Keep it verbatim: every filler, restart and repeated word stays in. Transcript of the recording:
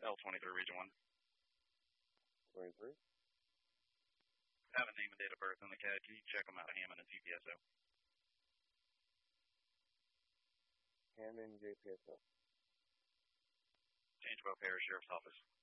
L twenty-three, Region one. twenty-three. Have a name and date of birth in the C A D. Can you check them out of Hammond and G P S O? Hammond, J P S O. Change both Harris Sheriff's Office.